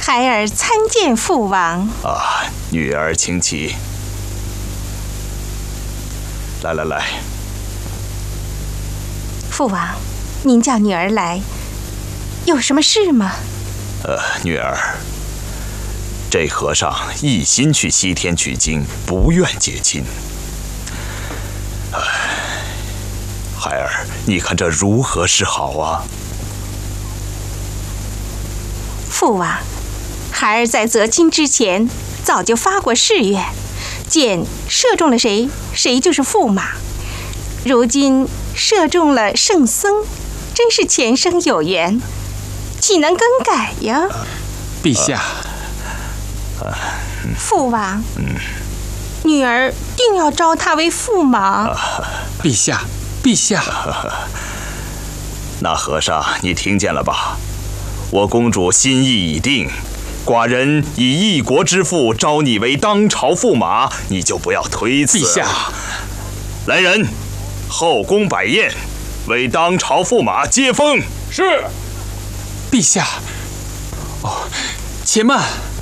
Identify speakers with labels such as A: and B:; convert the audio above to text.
A: 孩儿参见父王。
B: 啊，女儿请起。来。
A: 父王，您叫女儿来，有什么事吗？
B: 女儿，这和尚一心去西天取经，不愿结亲。孩儿，你看这如何是好啊？
A: 父王，孩儿在择亲之前早就发过誓愿，见射中了谁，谁就是驸马。如今射中了圣僧，真是前生有缘，岂能更改呀？
C: 陛下，
A: 父王，女儿定要招他为驸马。
C: 陛下，陛下。
B: 那和尚，你听见了吧？我公主心意已定，寡人以一国之父招你为当朝驸马，你就不要推辞。
C: 陛下，
B: 来人，后宫摆宴，为当朝驸马接风。
D: 是。
C: 陛下。哦，且慢。